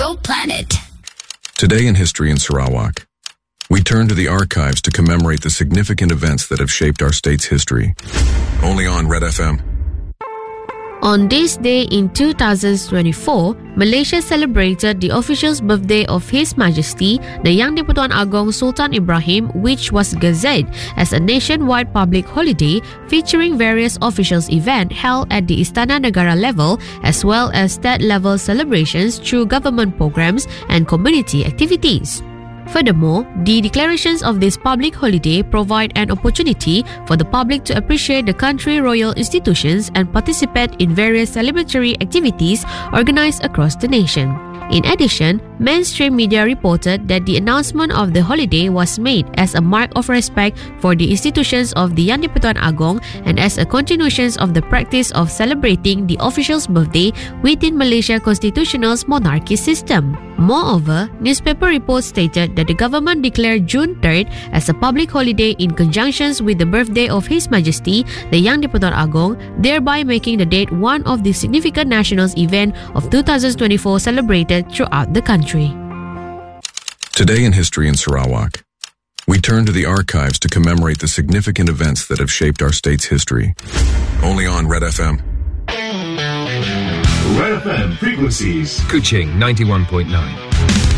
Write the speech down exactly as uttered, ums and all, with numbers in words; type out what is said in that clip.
Go Planet. Today in History in Sarawak, we turn to the archives to commemorate the significant events that have shaped our state's history. Only on Red F M. On this day in two thousand twenty-four, Malaysia celebrated the official birthday of His Majesty, the Yang di-Pertuan Agong Sultan Ibrahim, which was gazetted as a nationwide public holiday featuring various official events held at the Istana Negara level as well as state-level celebrations through government programs and community activities. Furthermore, the declarations of this public holiday provide an opportunity for the public to appreciate the country's royal institutions and participate in various celebratory activities organized across the nation. In addition, mainstream media reported that the announcement of the holiday was made as a mark of respect for the institutions of the Yang di-Pertuan Agong and as a continuation of the practice of celebrating the official's birthday within Malaysia's constitutional monarchy system. Moreover, newspaper reports stated that the government declared June third as a public holiday in conjunction with the birthday of His Majesty, the Yang di-Pertuan Agong, thereby making the date one of the significant national events of two thousand twenty-four celebrated throughout the country. Today in History in Sarawak, we turn to the archives to commemorate the significant events that have shaped our state's history. Only on Red F M. Red F M frequencies. Kuching ninety-one point nine.